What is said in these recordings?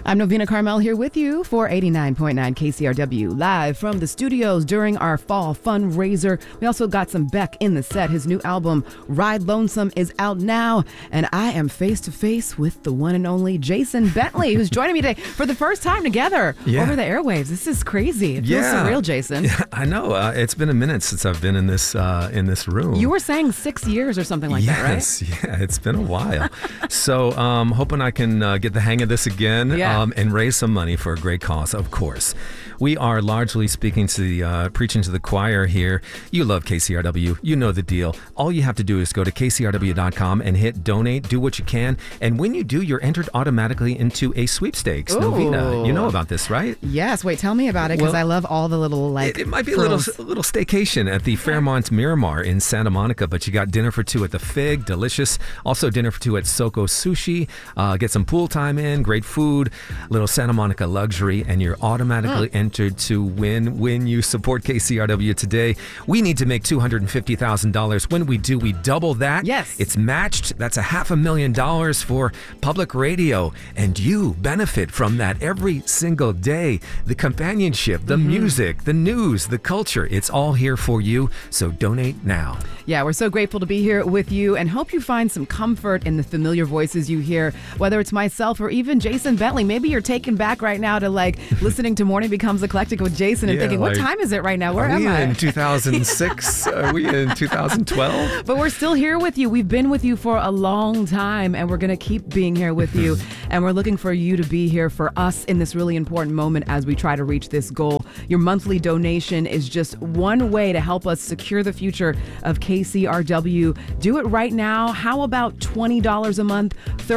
I'm Novena Carmel here with you for 89.9 KCRW, live from the studios during our fall fundraiser. We also got some Beck in the set. His new album, Ride Lonesome, is out now, and I am face to face with the one and only Jason Bentley, who's joining me today for the first time together over the airwaves. This is crazy. It feels surreal, Jason. Yeah, I know. It's been a minute since I've been in this room. You were saying 6 years or something like that, right? Yes, yeah, it's been a while. So hoping I can get the hang of this again and raise some money for a great cause, of course. We are largely speaking to the preaching to the choir here. You love KCRW. You know the deal. All you have to do is go to kcrw.com and hit donate. Do what you can. And when you do, you're entered automatically into a sweepstakes. Ooh. Novena, you know about this, right? Yes. Wait, tell me about it, because I love all the little, It might be a little staycation at the Fairmont Miramar in Santa Monica, but you got dinner for two at the Fig. Delicious. Also dinner for two at Soko Sushi. Get some pool time in. Great food. Little Santa Monica luxury. And you're automatically entered to win when you support KCRW today. We need to make $250,000. When we do, we double that. Yes. It's matched. That's $500,000 for public radio. And you benefit from that every single day. The companionship, the music, the news, the culture. It's all here for you. So donate now. Yeah, we're so grateful to be here with you and hope you find some comfort in the familiar voices you hear, whether it's myself or even Jason Bentley. Maybe you're taken back right now to listening to Morning Becomes Eclectic with Jason and thinking, what time is it right now? Where am I? Are we in 2006? Are we in 2012? But we're still here with you. We've been with you for a long time, and we're going to keep being here with you. And we're looking for you to be here for us in this really important moment as we try to reach this goal. Your monthly donation is just one way to help us secure the future of KCRW. Do it right now. How about $20 a month,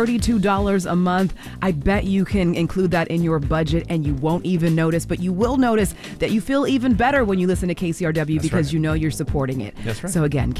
$32 a month? I bet you can include that in your budget and you won't even notice, but you will notice that you feel even better when you listen to KCRW because you know you're supporting it. That's right. So again,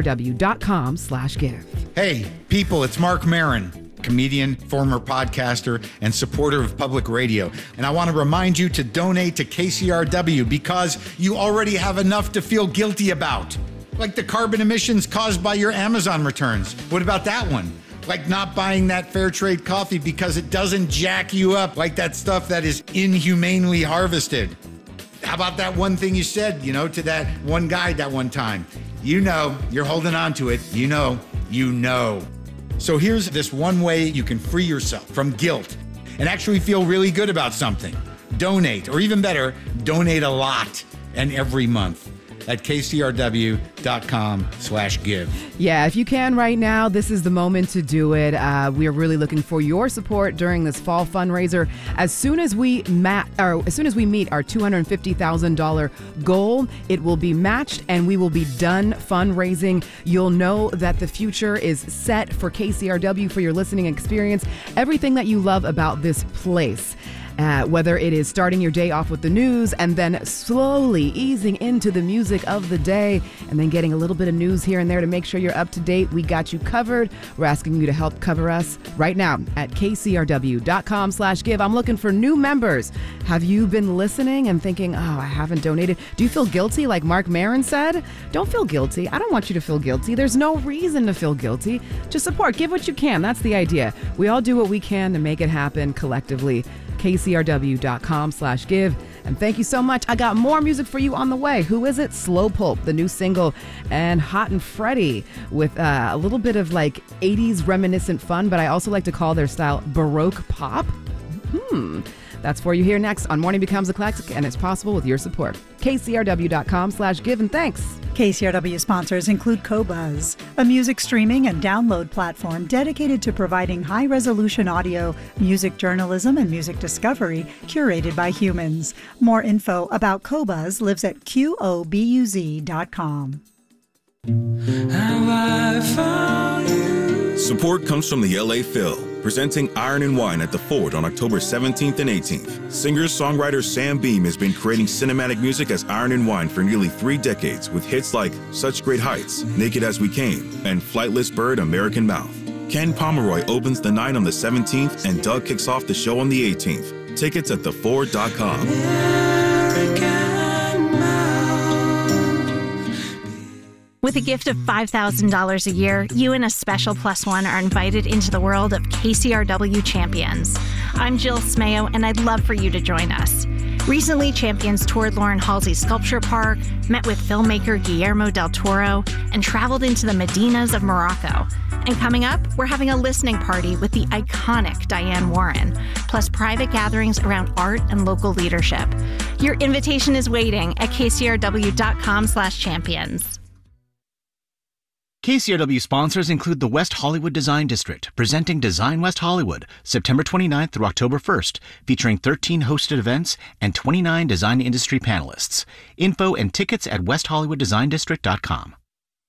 kcrw.com/give. Hey, people, it's Mark Maron, comedian, former podcaster, and supporter of public radio. And I want to remind you to donate to KCRW because you already have enough to feel guilty about. Like the carbon emissions caused by your Amazon returns. What about that one? Like not buying that fair trade coffee because it doesn't jack you up like that stuff that is inhumanely harvested. How about that one thing you said, to that one guy that one time? You're holding on to it. You know. So here's this one way you can free yourself from guilt and actually feel really good about something. Donate, or even better, donate a lot and every month at kcrw.com/give. Yeah, if you can right now, this is the moment to do it. We are really looking for your support during this fall fundraiser. As soon as we meet our $250,000 goal, it will be matched and we will be done fundraising. You'll know that the future is set for KCRW, for your listening experience, everything that you love about this place. Whether it is starting your day off with the news and then slowly easing into the music of the day and then getting a little bit of news here and there to make sure you're up to date, we got you covered. We're asking you to help cover us right now at kcrw.com/give. I'm looking for new members. Have you been listening and thinking, I haven't donated? Do you feel guilty like Mark Maron said? Don't feel guilty. I don't want you to feel guilty. There's no reason to feel guilty. Just support. Give what you can. That's the idea. We all do what we can to make it happen collectively. kcrw.com/give. And thank you so much. I got more music for you on the way. Who is it? Slow Pulp, the new single, and Hot and Freddie with a little bit of 80s reminiscent fun, but I also like to call their style Baroque pop. That's for you here next on Morning Becomes Eclectic, and it's possible with your support. kcrw.com/give, and thanks. KCRW sponsors include Qobuz, a music streaming and download platform dedicated to providing high-resolution audio, music journalism, and music discovery curated by humans. More info about Qobuz lives at qobuz.com. Have I found you? Support comes from the LA Phil, presenting Iron and Wine at the Ford on October 17th and 18th. Singer-songwriter Sam Beam has been creating cinematic music as Iron and Wine for nearly 3 decades with hits like Such Great Heights, Naked as We Came, and Flightless Bird, American Mouth. Ken Pomeroy opens the night on the 17th and Doug kicks off the show on the 18th. Tickets at theford.com. With a gift of $5,000 a year, you and a special plus one are invited into the world of KCRW champions. I'm Jill Smayo, and I'd love for you to join us. Recently, Champions toured Lauren Halsey Sculpture Park, met with filmmaker Guillermo del Toro, and traveled into the Medinas of Morocco. And coming up, we're having a listening party with the iconic Diane Warren, plus private gatherings around art and local leadership. Your invitation is waiting at kcrw.com/champions. KCRW sponsors include the West Hollywood Design District, presenting Design West Hollywood, September 29th through October 1st, featuring 13 hosted events and 29 design industry panelists. Info and tickets at westhollywooddesign.com.